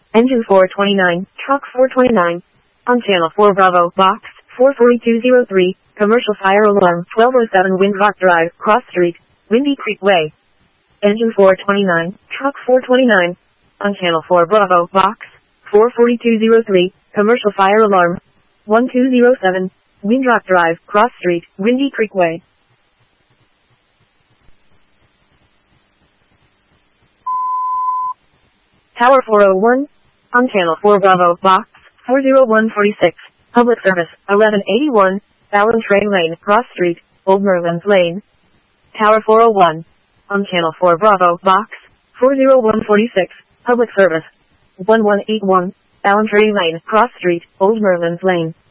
Engine 429, Truck 429. On Channel 4 Bravo, Box 44203, Commercial Fire Alarm 1207 Windrock Drive, Cross Street, Windy Creek Way. Engine 429, Truck 429. On Channel 4 Bravo, Box 44203, Commercial Fire Alarm 1207, Windrock Drive, Cross Street, Windy Creek Way. Tower 401. On Channel 4 Bravo, Box 40146, Public Service 1181, Ballantrae Lane, Cross Street, Old Merlands Lane. Tower 401. On Channel 4 Bravo, Box 40146, Public Service 1181, Ballantrae Lane, Cross Street, Old Merlands Lane.